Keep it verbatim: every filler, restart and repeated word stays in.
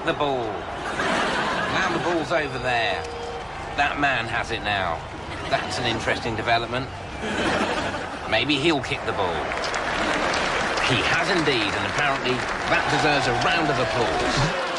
the ball. Now the ball's over there. That man has it now. That's an interesting development. Maybe he'll kick the ball. He has indeed, and apparently that deserves a round of applause.